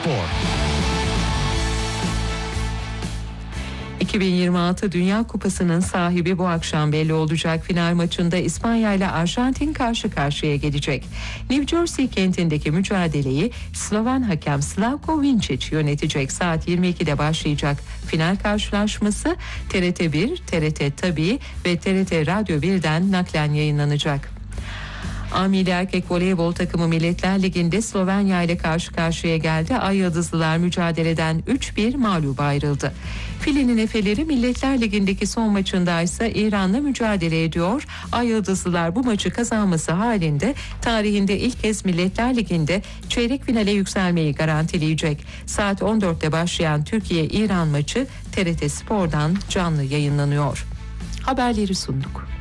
Spor. 2026 Dünya Kupası'nın sahibi bu akşam belli olacak. Final maçında İspanya ile Arjantin karşı karşıya gelecek. New Jersey kentindeki mücadeleyi Sloven hakem Slavko Vincic yönetecek. Saat 22'de başlayacak final karşılaşması TRT1, TRT Tabii ve TRT Radyo 1'den naklen yayınlanacak. Milli erkek voleybol takımı Milletler Ligi'nde Slovenya ile karşı karşıya geldi. Ay Yıldızlılar mücadeleden 3-1 mağlup ayrıldı. Filenin Efeleri Milletler Ligi'ndeki son maçında ise İran'la mücadele ediyor. Ay Yıldızlılar bu maçı kazanması halinde tarihinde ilk kez Milletler Ligi'nde çeyrek finale yükselmeyi garantileyecek. Saat 14'te başlayan Türkiye-İran maçı TRT Spor'dan canlı yayınlanıyor. Haberleri sunduk.